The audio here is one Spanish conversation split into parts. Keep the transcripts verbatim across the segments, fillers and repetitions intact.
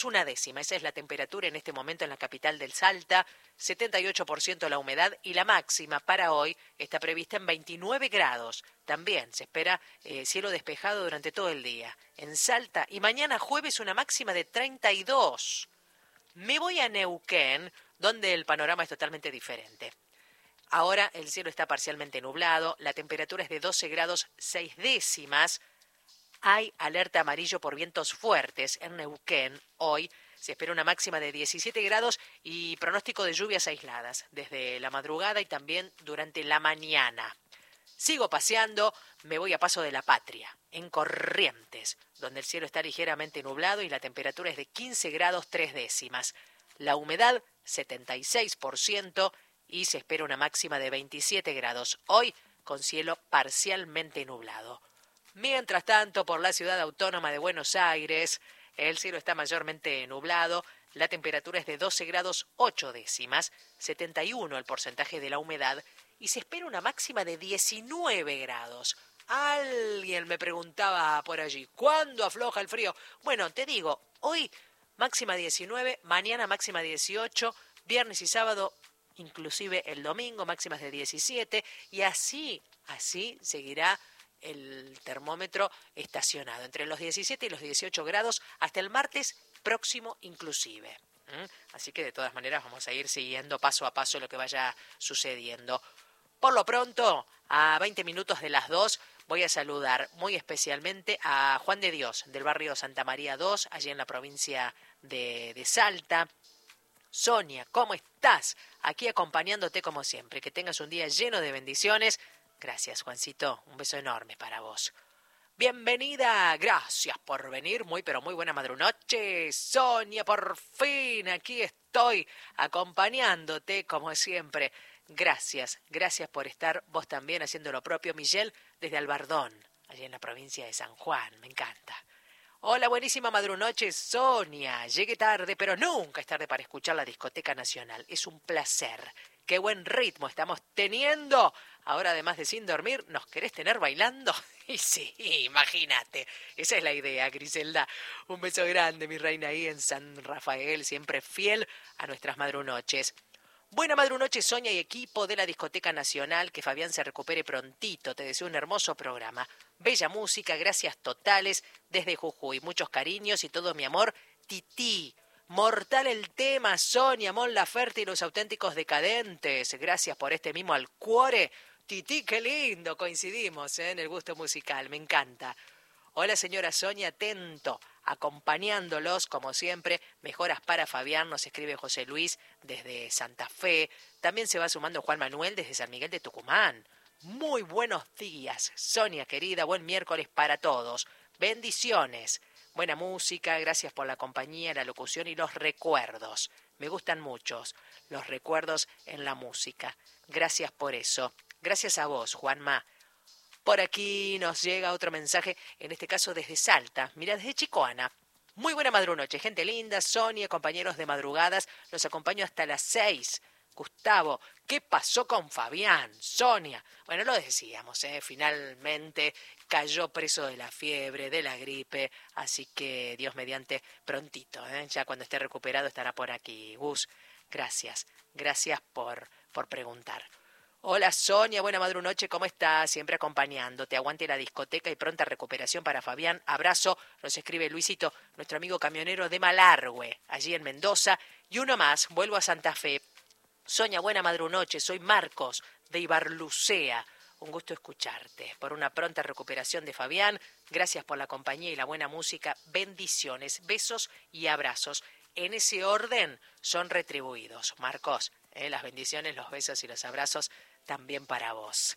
una décima. Esa es la temperatura en este momento en la capital del Salta, setenta y ocho por ciento la humedad y la máxima para hoy está prevista en veintinueve grados. También se espera eh, cielo despejado durante todo el día en Salta y mañana jueves una máxima de treinta y dos. Me voy a Neuquén, donde el panorama es totalmente diferente. Ahora el cielo está parcialmente nublado, la temperatura es de doce grados seis décimas. Hay alerta amarillo por vientos fuertes en Neuquén. Hoy se espera una máxima de diecisiete grados y pronóstico de lluvias aisladas desde la madrugada y también durante la mañana. Sigo paseando, me voy a Paso de la Patria, en Corrientes, donde el cielo está ligeramente nublado y la temperatura es de quince grados tres décimas. La humedad setenta y seis por ciento y se espera una máxima de veintisiete grados. Hoy con cielo parcialmente nublado. Mientras tanto, por la ciudad autónoma de Buenos Aires, el cielo está mayormente nublado, la temperatura es de doce grados ocho décimas, setenta y uno el porcentaje de la humedad y se espera una máxima de diecinueve grados. Alguien me preguntaba por allí, ¿cuándo afloja el frío? Bueno, te digo, hoy máxima diecinueve, mañana máxima dieciocho, viernes y sábado, inclusive el domingo, máximas de diecisiete y así, así seguirá el termómetro estacionado entre los diecisiete y los dieciocho grados hasta el martes próximo inclusive. ¿Mm? Así que de todas maneras vamos a ir siguiendo paso a paso lo que vaya sucediendo. Por lo pronto, a veinte minutos de las dos, voy a saludar muy especialmente a Juan de Dios del barrio Santa María dos, allí en la provincia de, de Salta. Sonia, ¿cómo estás? Aquí acompañándote como siempre. Que tengas un día lleno de bendiciones. Gracias, Juancito. Un beso enorme para vos. Bienvenida. Gracias por venir. Muy, pero muy buena madrunoche. Sonia, por fin aquí estoy acompañándote como siempre. Gracias, gracias por estar vos también haciendo lo propio. Miguel, desde Albardón, allí en la provincia de San Juan. Me encanta. Hola, buenísima madrunoche, Sonia. Llegué tarde, pero nunca es tarde para escuchar la Discoteca Nacional. Es un placer. Qué buen ritmo estamos teniendo. Ahora, además de sin dormir, ¿nos querés tener bailando? Y sí, imagínate. Esa es la idea, Griselda. Un beso grande, mi reina, ahí en San Rafael, siempre fiel a nuestras madrunoches. Buena madrunoche, Sonia y equipo de la Discoteca Nacional. Que Fabián se recupere prontito. Te deseo un hermoso programa. Bella música, gracias totales desde Jujuy. Muchos cariños y todo mi amor. Tití. Mortal el tema, Sonia, Mon Laferte y los auténticos decadentes. Gracias por este mimo al cuore. Tití, qué lindo, coincidimos ¿eh? en el gusto musical, me encanta. Hola, señora Sonia, atento, acompañándolos, como siempre. Mejoras para Fabián, nos escribe José Luis desde Santa Fe. También se va sumando Juan Manuel desde San Miguel de Tucumán. Muy buenos días, Sonia querida, buen miércoles para todos. Bendiciones. Buena música, gracias por la compañía, la locución y los recuerdos. Me gustan muchos los recuerdos en la música. Gracias por eso. Gracias a vos, Juanma. Por aquí nos llega otro mensaje, en este caso desde Salta. Mira, desde Chicoana. Muy buena madrunoche, gente linda. Sonia, compañeros de madrugadas, los acompaño hasta las seis. Gustavo, ¿qué pasó con Fabián? Sonia. Bueno, lo decíamos, ¿eh? Finalmente cayó preso de la fiebre, de la gripe, así que Dios mediante prontito, ¿eh? Ya cuando esté recuperado estará por aquí. Gus, gracias, gracias por, por preguntar. Hola Sonia, buena madrunoche, ¿cómo estás? Siempre acompañándote, aguante la discoteca y pronta recuperación para Fabián. Abrazo, nos escribe Luisito, nuestro amigo camionero de Malargüe, allí en Mendoza. Y uno más, vuelvo a Santa Fe. Sonia, buena madrunoche, soy Marcos de Ibarlucea. Un gusto escucharte. Por una pronta recuperación de Fabián, gracias por la compañía y la buena música. Bendiciones, besos y abrazos. En ese orden son retribuidos. Marcos, eh, las bendiciones, los besos y los abrazos también para vos.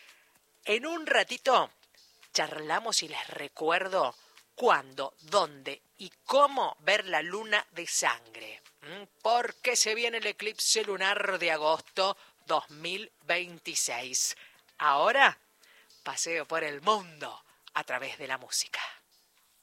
En un ratito charlamos y les recuerdo cuándo, dónde y cómo ver la luna de sangre. Porque se viene el eclipse lunar de agosto dos mil veintiséis. Ahora, paseo por el mundo a través de la música.